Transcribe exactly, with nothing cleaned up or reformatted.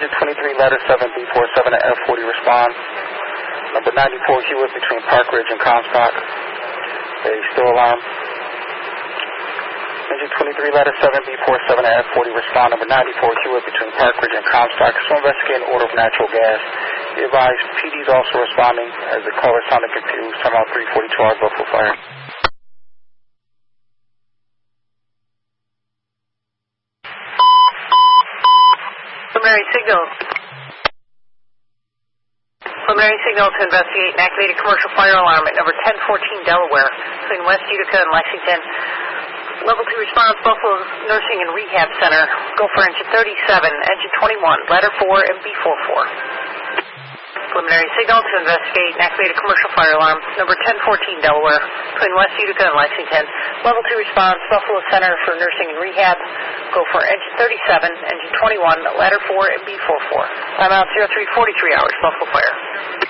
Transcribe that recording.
Engine twenty-three, ladder seven, B forty-seven at F forty, respond. Number ninety-four, Hewitt between Park Ridge and Comstock. A still alarm. Engine twenty-three, ladder seven, B forty-seven at F forty, respond. Number ninety-four, Hewitt between Park Ridge and Comstock. So investigating order of natural gas. Be advised, P D is also responding as the caller sounded confused. Time out three forty-two hour Buffalo Fire. Preliminary signal. Preliminary signal to investigate an activated commercial fire alarm at number ten fourteen Delaware between West Utica and Lexington. Level two response, Buffalo Nursing and Rehab Center. Go for engine thirty-seven, engine twenty-one, ladder four, and B forty-four. Preliminary signal to investigate an activated commercial fire alarm, number ten fourteen Delaware, between West Utica and Lexington. Level two response, Buffalo Center for Nursing and Rehab. Go for engine thirty-seven, engine twenty-one, ladder four, and B forty-four. Time out zero three forty-three hours, Buffalo Fire.